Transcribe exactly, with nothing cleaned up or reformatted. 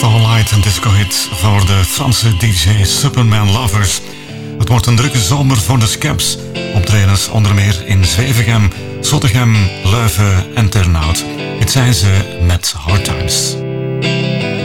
Starlight, een disco-hit voor de Franse D J Superman Lovers. Het wordt een drukke zomer voor de Scaps. Optredens onder meer in Zwevegem, Zottegem, Leuven en Turnhout. Dit zijn ze met Hard Times.